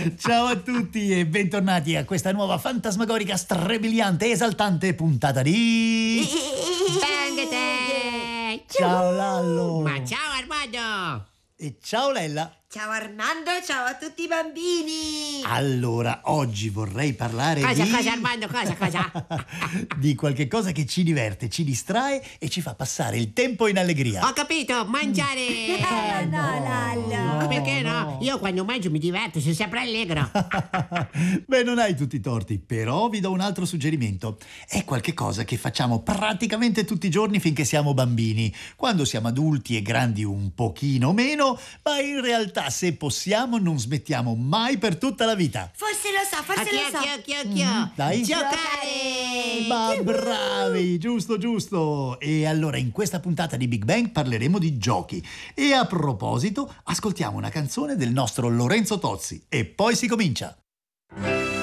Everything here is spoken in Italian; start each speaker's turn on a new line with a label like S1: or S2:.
S1: Ciao a tutti e bentornati a questa nuova fantasmagorica, strabiliante, esaltante puntata di...
S2: Bang te!
S1: Ciao Lallo!
S2: Ma ciao Armando!
S1: E ciao Lella!
S3: Ciao Armando, ciao a tutti i bambini!
S1: Allora, oggi vorrei parlare
S2: Cosa
S1: di...
S2: Armando, cosa?
S1: di qualche cosa che ci diverte, ci distrae e ci fa passare il tempo in allegria.
S2: Ho capito, mangiare!
S3: No, Lallo!
S2: Ma perché no? Io quando mangio mi diverto, sono sempre allegro.
S1: Beh, non hai tutti i torti, però vi do un altro suggerimento. È qualche cosa che facciamo praticamente tutti i giorni finché siamo bambini. Quando siamo adulti e grandi un pochino meno, ma in realtà se possiamo non smettiamo mai per tutta la vita.
S3: Forse lo so, forse lo so!
S2: Occhio!
S1: Dai.
S2: Giocare!
S1: Ma bravi, giusto. E allora in questa puntata di Big Bang parleremo di giochi. E a proposito, ascoltiamo una canzone del nostro Lorenzo Tozzi e poi si comincia.